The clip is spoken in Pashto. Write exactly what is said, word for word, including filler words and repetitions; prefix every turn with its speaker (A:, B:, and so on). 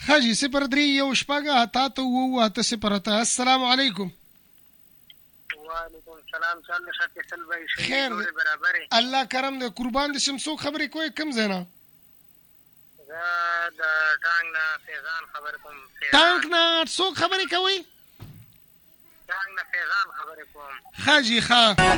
A: خاجي صفر دري یو شپږ اته اته اووه اته صفر اته. السلام علیکم.
B: وعلیکم السلام. څنګه شته سلوي شي
A: خیر
B: ټول برابر
A: الله کرم دې قربان دې شم. څوک خبرې کوي کوم ځای نه؟
B: زه د ټانګ نه فیضان خبر کوم.
A: ټانګ نه څوک خبرې کوي؟
B: ټانګ نه فیضان خبرې کوم.
A: خاجي ښه